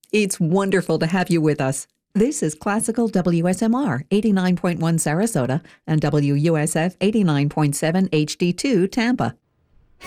It's wonderful to have you with us. This is Classical WSMR 89.1 Sarasota and WUSF 89.7 HD2 Tampa.